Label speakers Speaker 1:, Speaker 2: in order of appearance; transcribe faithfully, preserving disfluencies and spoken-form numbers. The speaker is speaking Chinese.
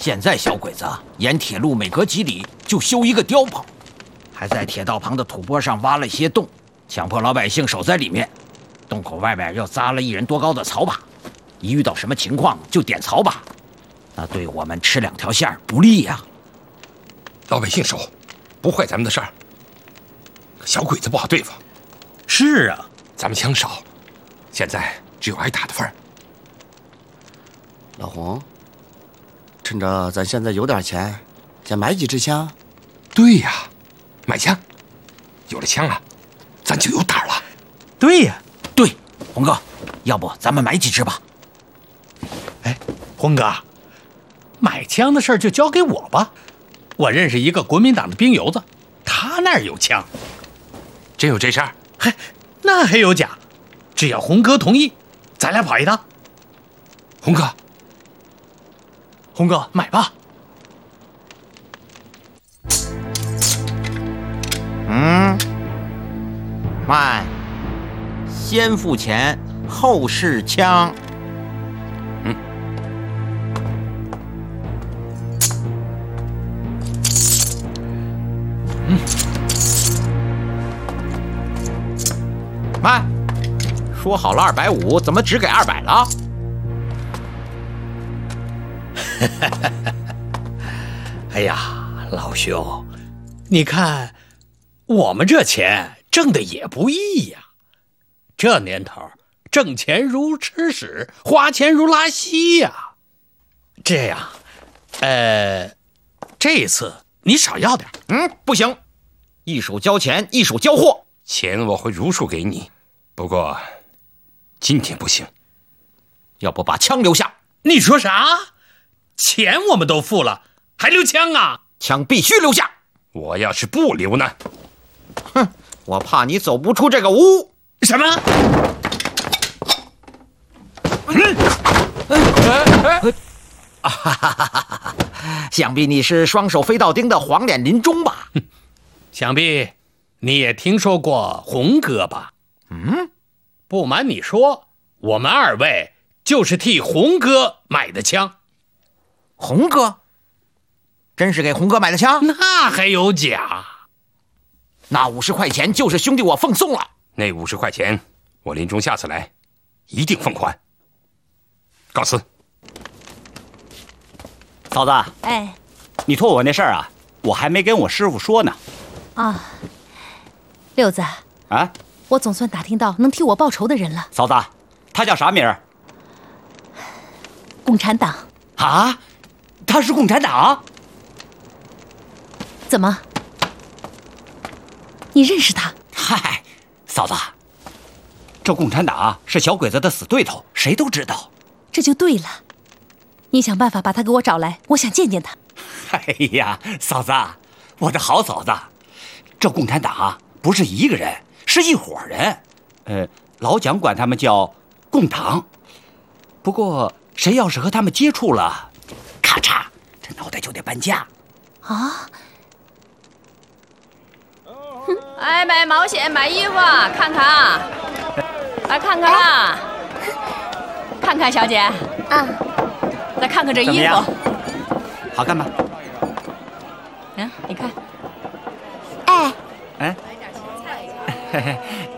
Speaker 1: 现在小鬼子沿铁路每隔几里就修一个碉堡，还在铁道旁的土坡上挖了些洞，强迫老百姓守在里面。洞口外面又扎了一人多高的草把，一遇到什么情况就点草把，那对我们吃两条线不利呀。
Speaker 2: 老百姓守，不坏咱们的事儿。小鬼子不好对付。
Speaker 3: 是啊，
Speaker 2: 咱们枪少，现在只有挨打的份儿。
Speaker 4: 老洪，趁着咱现在有点钱，先买几支枪。
Speaker 2: 对呀，买枪，有了枪啊，咱就有胆了。
Speaker 3: 对呀，
Speaker 1: 对，洪哥，要不咱们买几支吧？
Speaker 3: 哎，洪哥，买枪的事儿就交给我吧。我认识一个国民党的兵油子，他那儿有枪。
Speaker 2: 真有这事儿？
Speaker 3: 嘿，那还有假？只要洪哥同意，咱俩跑一趟。
Speaker 2: 洪哥，
Speaker 3: 洪哥，买吧。
Speaker 1: 嗯，卖，先付钱后试枪。
Speaker 2: 嗯。
Speaker 1: 嗯。卖，说好了二百五，怎么只给二百了？
Speaker 3: 哎呀，老兄，你看，我们这钱挣的也不易呀。这年头，挣钱如吃屎，花钱如拉稀呀。这样，呃，这次你少要点。
Speaker 1: 嗯，不行，一手交钱，一手交货。
Speaker 2: 钱我会如数给你，不过今天不行。
Speaker 1: 要不把枪留下？
Speaker 3: 你说啥？钱我们都付了，还留枪啊？
Speaker 1: 枪必须留下。
Speaker 2: 我要是不留呢？
Speaker 1: 哼，我怕你走不出这个屋。
Speaker 3: 什么？
Speaker 1: 啊哈哈哈哈！想必你是双手飞到钉的黄脸林中吧？
Speaker 3: 想必你也听说过洪哥吧？
Speaker 1: 嗯，
Speaker 3: 不瞒你说，我们二位就是替洪哥买的枪。
Speaker 1: 洪哥？真是给洪哥买的枪？
Speaker 3: 那还有假？
Speaker 1: 那五十块钱就是兄弟我奉送了。
Speaker 2: 那五十块钱，我林中下次来一定奉还。告辞。
Speaker 5: 嫂子，
Speaker 6: 哎，
Speaker 5: 你托我那事儿啊，我还没跟我师傅说呢。
Speaker 6: 啊，六子
Speaker 5: 啊，
Speaker 6: 我总算打听到能替我报仇的人了。
Speaker 5: 嫂子，他叫啥名儿？
Speaker 6: 共产党。
Speaker 5: 啊？他是共产党？
Speaker 6: 怎么？你认识他？
Speaker 5: 嗨，嫂子，这共产党是小鬼子的死对头，谁都知道。
Speaker 6: 这就对了，你想办法把他给我找来，我想见见他。
Speaker 5: 哎呀，嫂子，我的好嫂子，这共产党不是一个人，是一伙人。呃，老蒋管他们叫共党。不过谁要是和他们接触了，咔嚓，这脑袋就得搬家。
Speaker 6: 啊！
Speaker 7: 哎，买毛线，买衣服啊，看看啊，来看看啊，看看小姐
Speaker 6: 啊，
Speaker 7: 再看看这衣服，
Speaker 5: 好看吗？
Speaker 7: 嗯，你看，
Speaker 6: 哎，
Speaker 5: 哎，嘿嘿，